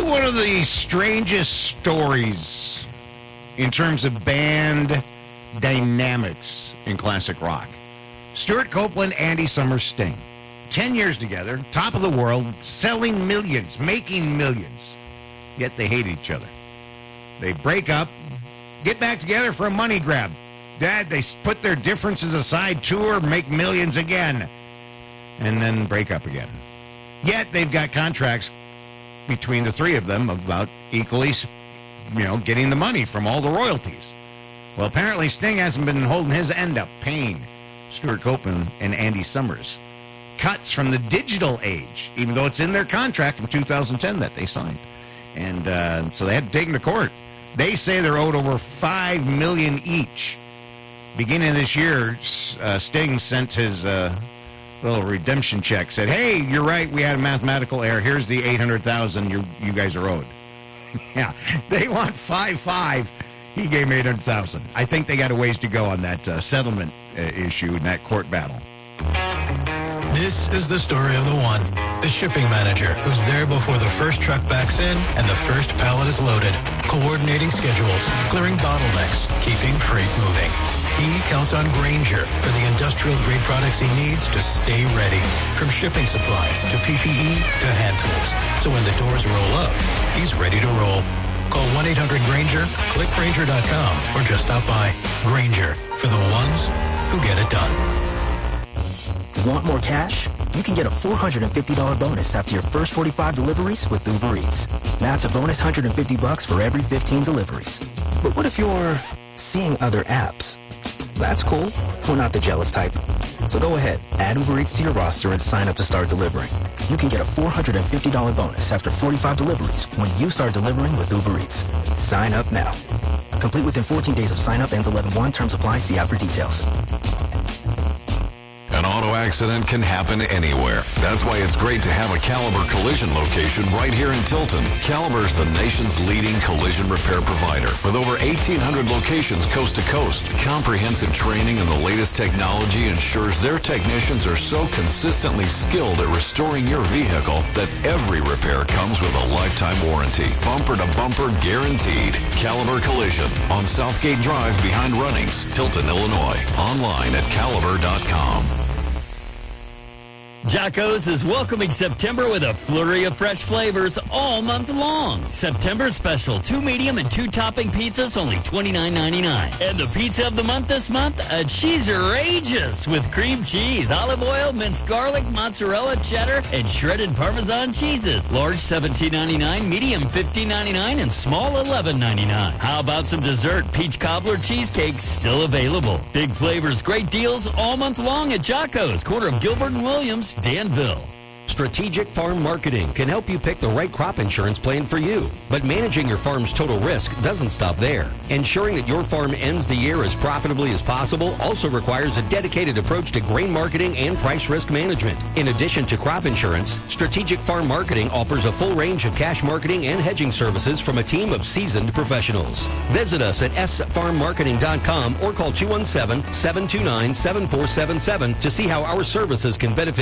one of the strangest stories in terms of band dynamics in classic rock. Stuart Copeland, Andy Summers, Sting. 10 years together, top of the world, selling millions, making millions. Yet they hate each other. They break up, get back together for a money grab. They put their differences aside, tour, make millions again, and then break up again. Yet they've got contracts between the three of them about equally, getting the money from all the royalties. Well, apparently Sting hasn't been holding his end up. Pain. Stuart Copeland and Andy Summers. Cuts from the digital age, even though it's in their contract from 2010 that they signed. And so they had to take them to court. They say they're owed over $5 million each. Beginning of this year, Sting sent his little redemption check. Said, "Hey, you're right. We had a mathematical error. Here's the $800,000 you guys are owed." Yeah, they want 5.5. He gave me $800,000. I think they got a ways to go on that settlement issue in that court battle. This is the story of the one, the shipping manager, who's there before the first truck backs in and the first pallet is loaded, coordinating schedules, clearing bottlenecks, keeping freight moving. He counts on Grainger for the industrial-grade products he needs to stay ready, from shipping supplies to PPE to hand tools. So when the doors roll up, he's ready to roll. Call 1-800-GRAINGER, click Grainger.com, or just stop by. Grainger, for the ones who get it done. Want more cash? You can get a $450 bonus after your first 45 deliveries with Uber Eats. That's a bonus $150 for every 15 deliveries. But what if you're seeing other apps? That's cool. We're not the jealous type. So go ahead, add Uber Eats to your roster and sign up to start delivering. You can get a $450 bonus after 45 deliveries when you start delivering with Uber Eats. Sign up now. Complete within 14 days of sign up. Ends 11/1. Terms apply. See app for details. An auto accident can happen anywhere. That's why it's great to have a Caliber Collision location right here in Tilton. Caliber's the nation's leading collision repair provider. With over 1,800 locations coast to coast, comprehensive training and the latest technology ensures their technicians are so consistently skilled at restoring your vehicle that every repair comes with a lifetime warranty. Bumper to bumper guaranteed. Caliber Collision on Southgate Drive behind Runnings, Tilton, Illinois. Online at caliber.com. Jocko's is welcoming September with a flurry of fresh flavors all month long. September special, 2 medium and 2 topping pizzas, only $29.99. And the pizza of the month this month, a Cheese-erageous with cream cheese, olive oil, minced garlic, mozzarella, cheddar, and shredded Parmesan cheeses. Large $17.99, medium $15.99, and small $11.99. How about some dessert? Peach cobbler cheesecake still available. Big flavors, great deals all month long at Jocko's, corner of Gilbert and Williams, Danville. Strategic Farm Marketing can help you pick the right crop insurance plan for you. But managing your farm's total risk doesn't stop there. Ensuring that your farm ends the year as profitably as possible also requires a dedicated approach to grain marketing and price risk management. In addition to crop insurance, Strategic Farm Marketing offers a full range of cash marketing and hedging services from a team of seasoned professionals. Visit us at sfarmmarketing.com or call 217-729-7477 to see how our services can benefit